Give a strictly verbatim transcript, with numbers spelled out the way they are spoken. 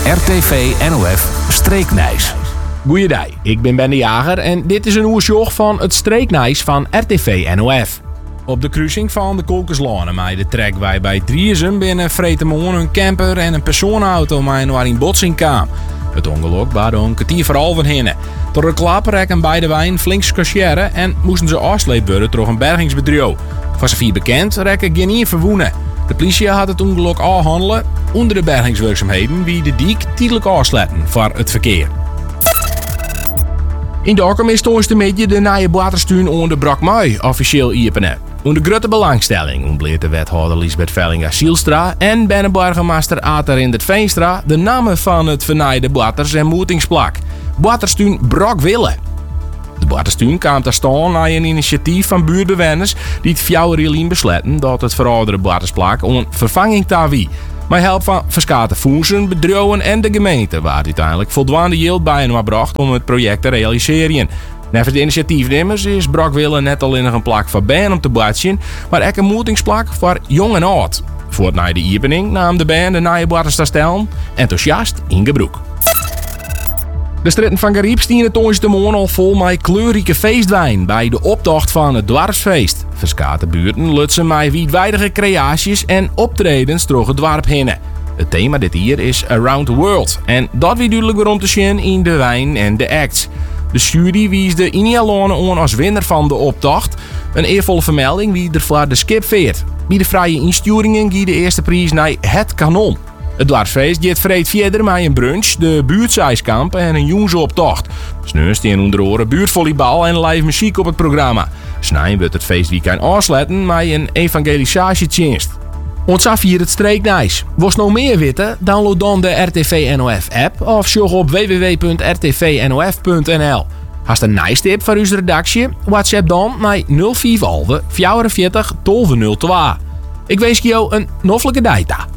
R T V N O F Streeknijs. Goeiedag, ik ben Ben de Jager en dit is een oersjog van het Streeknijs van R T V N O F. Op de kruising van de Kolkerslaan mij de trekwij bij Driessen binnen Vretemoorn een camper en een personenauto mij waar in botsing kwam. Het ongeluk baarde een kwartier voor half hinnen. Door de klap rekken beide wijn flink scassiëren en moesten ze afsleept worden door een bergingsbedrijf. Voor zover bekend rekken geen één verwoenen. De politie had het ongeluk afhandelen. Onder de bergingswerkzaamheden wie de diek tijdelijk afsletten voor het verkeer. In Dokkum is toons de middag de nieuwe waterstuin onder Brakmui officieel openen. Onder grote belangstelling ontbleert de wethouder Lisbeth Vellinga-Zielstra en binnenburgemeester Ater Veenstra de namen van het vernaaide waters- en moetingsplak. Waterstuin Brokwille. De waterstuin kwam te staan na een initiatief van buurtbewoners die het fjouwerjilien besletten dat het verouderde watersplak een vervanging daar wie. Met hulp van verschillende fondsen, bedrijven en de gemeente waar uiteindelijk voldoende geld bij hem bracht om het project te realiseren. Nevens de initiatiefnemers is Brokwille net alleen nog een plak voor band om te boetsen, maar ook een moetingsplak voor jong en oud. Voor het na de opening nam de band de nieuwe waterstation enthousiast in gebruik. De stritten van Gariep stien toons de morgen al vol met kleurrijke feestwijn bij de optocht van het dorpsfeest. Verschillende buurten lutsen met wijdwijdige creaties en optredens door het dorp heen. Het thema dit hier is Around the World en dat wie duidelijk weer om te zien in de wijn en de acts. De jury wies de Inialone on als winnaar van de optocht. Een eervolle vermelding wie er voor de skip veert. Bij de vrije insturingen gie de eerste prijs naar Het Kanon. Het dwarsfeest gaat vreed verder met een brunch, de buurtzijskamp en een jongensoptocht. Sneus die onder oren buurtvolleybal en live muziek op het programma. Snijden wordt het feestweekend afsluiten met een evangelisatiedienst. Ons af hier het Streeknijs. Was nog meer weten? Download dan de R T V N O F app of zoek op w w w punt r t v n o f punt n l. Hast een nice tip voor onze redactie? WhatsApp dan naar nul vijf elf vierenveertig twaalf nul twee. Ik wens je een noffelijke dag.